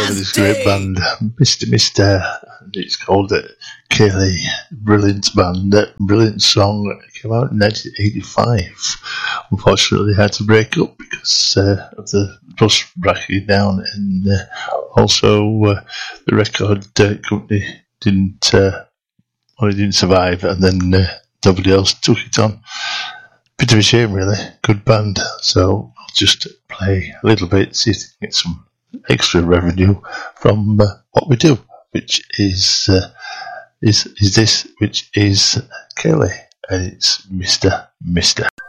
with this great band, Mr. It's called Kelly. Brilliant band, brilliant song. It came out in 1985. Unfortunately, they had to break up because of the bus breaking down, and also the record company didn't survive, and then nobody else took it on. Bit of a shame, really. Good band. So I'll just play a little bit, see if we can get some extra revenue from what we do, which is this, which is Kelly, and it's Mr.